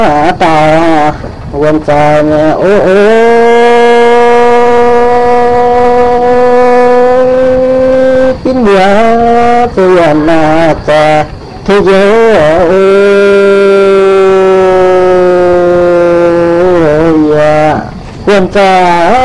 ta quên trời ô ô tin nhớ tôi là ta thế giới quên trời